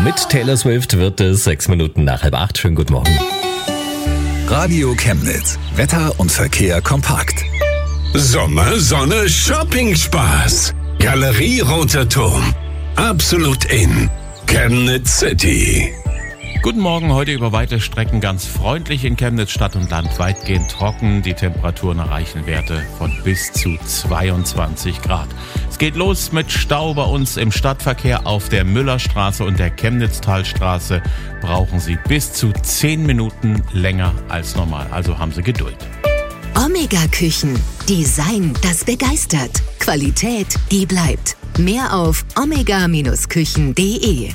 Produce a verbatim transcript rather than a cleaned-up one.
Mit Taylor Swift wird es sechs Minuten nach halb acht. Schönen guten Morgen. Radio Chemnitz. Wetter und Verkehr kompakt. Sommer, Sonne, Shopping-Spaß. Galerie Roter Turm. Absolut in Chemnitz City. Guten Morgen, heute über weite Strecken ganz freundlich in Chemnitz Stadt und Land, weitgehend trocken. Die Temperaturen erreichen Werte von bis zu zweiundzwanzig Grad. Es geht los mit Stau bei uns im Stadtverkehr auf der Müllerstraße und der Chemnitztalstraße. Brauchen Sie bis zu zehn Minuten länger als normal, also haben Sie Geduld. Omega Küchen. Design, das begeistert. Qualität, die bleibt. Mehr auf omega Bindestrich küchen punkt de.